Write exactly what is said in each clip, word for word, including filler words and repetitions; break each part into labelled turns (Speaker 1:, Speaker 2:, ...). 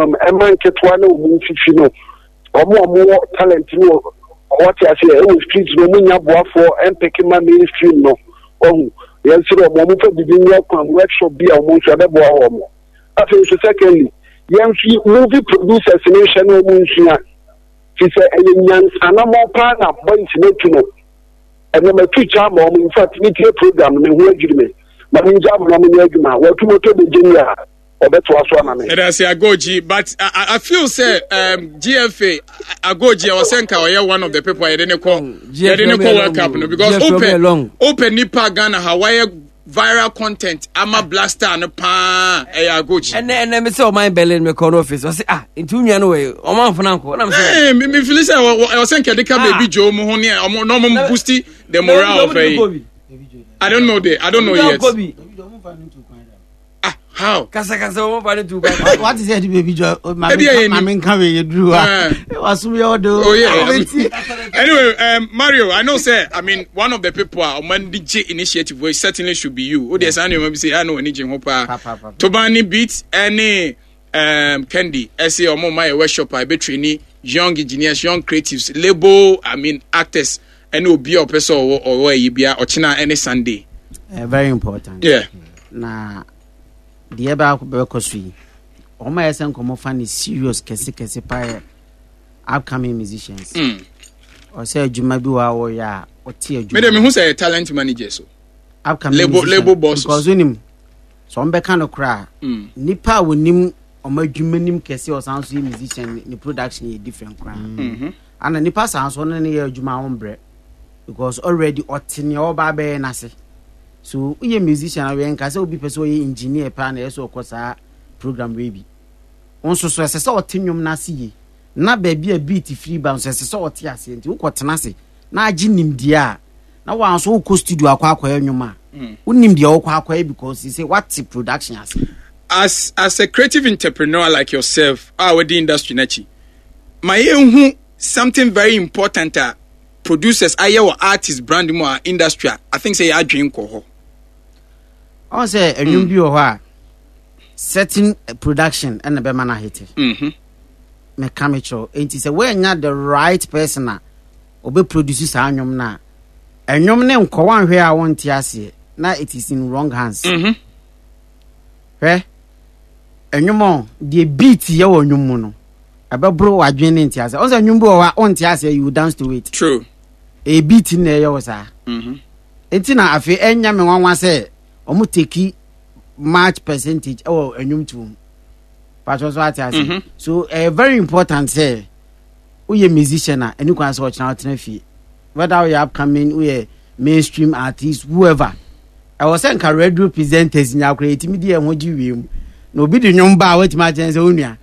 Speaker 1: mam eman ketwa na omu fifi no omo omo talent no what I say e street no munya boafo empeke ma mainstream no oh yes so omo fa bibin yakwan workshop bi a omo so be boa omo after secondly yan fi movie producers nation no mu nsua fi say enyan sana mo pa na boy sinetu no and my teacher mom in fact me program me ho agreement ma me jam no me agreement what to moto be genia obeto aso na me
Speaker 2: and I say Agoji but I, I feel say um G F A Agoji I was saying ka we one of the people I didn't call I didn't call World Cup no because open open nipa Ghana Hawaii viral content ama blaster no pa e Agoji
Speaker 3: and and me say o man Berlin me call office I say ah into nua no we o man fana ko na me say
Speaker 2: eh me me feel say I was saying ka baby Joe mo ho ne o no mo boost the morale of it. I don't know the I don't know yet. Ah, how?
Speaker 3: Kasa kasa o ba tu ba.
Speaker 4: What is it baby Joe? Mama mama can we do. Was we all do.
Speaker 2: Oh yeah. Anyway, um Mario, I know say I mean one of the people on D J initiative we certainly should be you. O dey say maybe say I know any Jim Hopa. Tobani Beats any um Candy. I say omo my workshop I be training young engineers, young creatives, label, I mean actors. And will be a person or where you be or China any Sunday.
Speaker 4: Uh, very important.
Speaker 2: Yeah.
Speaker 4: Na the eba bekosui. Oma yesen komo fan is serious kesi kesi pa upcoming musicians.
Speaker 2: Mm.
Speaker 4: Or say juma bi wa wo ya o tie juma.
Speaker 2: Me dem who say talent manager so.
Speaker 4: Upcoming
Speaker 2: label label boss.
Speaker 4: Because unim so mbe kan okra.
Speaker 2: Mm.
Speaker 4: Nipa wonim oma juma nim kesi o sound so musician ni production is different kra.
Speaker 2: Mhm.
Speaker 4: And nipa sound so na ye juma ombre. Because already otini oba be nase so we musician we nka say obi person we engineer pa na eso kosa program we bi onso so ese say otinwom na se ye na ba bia beat free bounce ese say oti ase nti ukotena se na agi nimdi a na wan so ko studio akwa akwa enwoma unimdi akwa akwa because he say what production ase
Speaker 2: as as a creative entrepreneur like yourself ah we the industry nachi my hu something very important uh, producers ayewo artists brand more industry I think say ya dream ko ho
Speaker 4: on say enwum bi ho a certain production and the be man hit
Speaker 2: mhm
Speaker 4: me kamicho enti say we nya the right person a obe produce sa anwum na enwum ne nko wan hwe a won ti ase na it is in wrong hands
Speaker 2: mhm
Speaker 4: hwe enwum the beat ye wo enwum mu no ababro wadwene nti ase on say enwum bi ho on ti ase you dance to it
Speaker 2: true
Speaker 4: a beat in there was ah
Speaker 2: mhm
Speaker 4: enti na afi enya me wanwa say omu take much percentage oh enwum tum but also at ase
Speaker 2: mm-hmm.
Speaker 4: so a uh, very important say we a musician and you can watch now twenty whether we upcoming we mainstream artists whoever I was saying can radio presenters in your creative media ho ji wiem no bi de nwom ba wait ma chance onua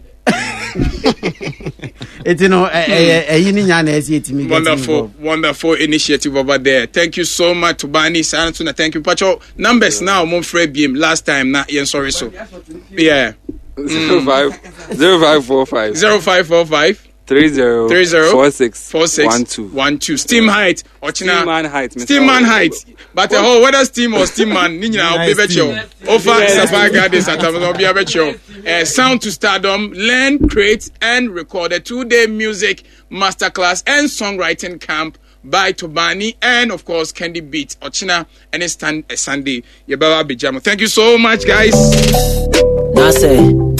Speaker 4: it's you know
Speaker 2: wonderful wonderful initiative over there. Thank you so much to Bani Sanatuna. Thank you Pacho. Numbers now mon frère B M last time na yen sorry so yeah
Speaker 5: zero five zero five four five
Speaker 2: zero five four five
Speaker 5: three zero
Speaker 2: three zero
Speaker 5: four six
Speaker 2: four six
Speaker 5: one two
Speaker 2: one two Steam Height Ochina
Speaker 5: Steam Man Height
Speaker 2: Steam Man Height but the whole whether Steam or Steam Man ni nyina obi becho over Sabaga de Satam obi becho uh, Sound to Stardom learn create and record a two-day music masterclass and songwriting camp by Tobani and of course Candy Beat Ochina and it's stand uh, Sunday Yebaba Bijamo. Thank you so much guys.
Speaker 3: Nase